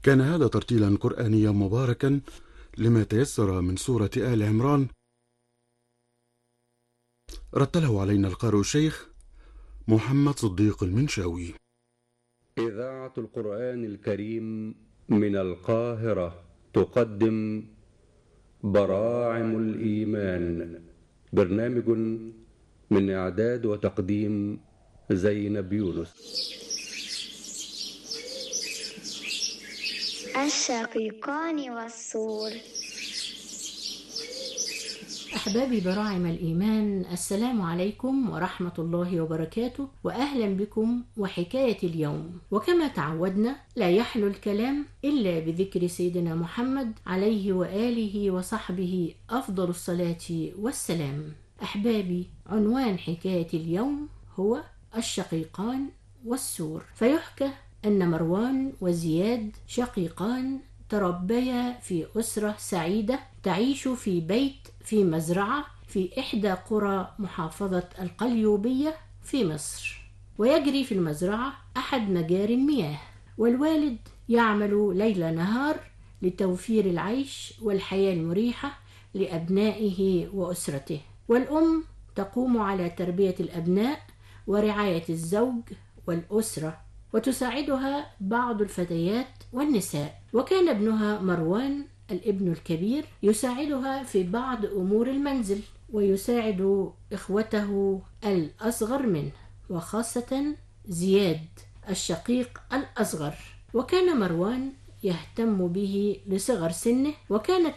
كان هذا ترتيلا قرآنيا مباركا لما تيسر من سورة آل عمران، رتله علينا القارئ الشيخ محمد صديق المنشاوي. إذاعة القرآن الكريم من القاهرة تقدم براعم الإيمان، برنامج من إعداد وتقديم زينب يونس. الشقيقان والسور. أحبابي براعم الإيمان، السلام عليكم ورحمة الله وبركاته، وأهلا بكم وحكاية اليوم. وكما تعودنا لا يحلو الكلام إلا بذكر سيدنا محمد عليه وآله وصحبه أفضل الصلاة والسلام. أحبابي، عنوان حكاية اليوم هو الشقيقان والسور. فيحكى أن مروان وزياد شقيقان تربيا في أسرة سعيدة تعيش في بيت في مزرعة في إحدى قرى محافظة القليوبية في مصر. ويجري في المزرعة أحد مجاري المياه، والوالد يعمل ليل نهار لتوفير العيش والحياة المريحة لأبنائه وأسرته، والأم تقوم على تربية الأبناء ورعاية الزوج والأسرة، وتساعدها بعض الفتيات والنساء. وكان ابنها مروان الابن الكبير يساعدها في بعض أمور المنزل، ويساعد إخوته الأصغر منه، وخاصة زياد الشقيق الأصغر. وكان مروان يهتم به لصغر سنه، وكانت